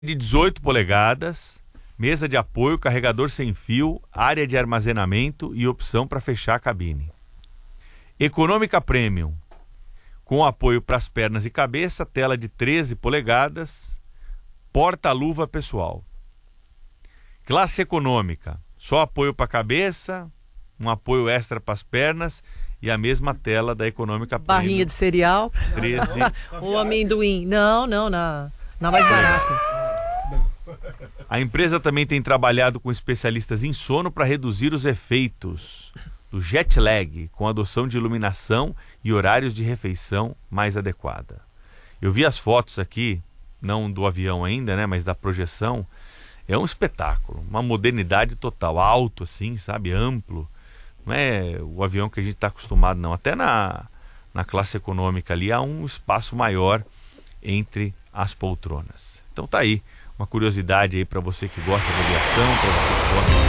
de 18 polegadas, mesa de apoio, carregador sem fio, área de armazenamento e opção para fechar a cabine. Econômica Premium, com apoio para as pernas e cabeça, tela de 13 polegadas, porta-luva pessoal. Classe Econômica, só apoio para a cabeça, um apoio extra para as pernas e a mesma tela da Econômica Premium. Barrinha de cereal. 13. O amendoim. Não, na mais barata. A empresa também tem trabalhado com especialistas em sono para reduzir os efeitos do jet lag, com adoção de iluminação e horários de refeição mais adequada. Eu vi as fotos aqui, não do avião ainda, né, mas da projeção. É um espetáculo, uma modernidade total, alto assim, sabe, amplo. Não é o avião que a gente está acostumado, não. Até na classe econômica ali há um espaço maior entre as poltronas. Então tá aí, uma curiosidade aí para você que gosta de aviação, para você que gosta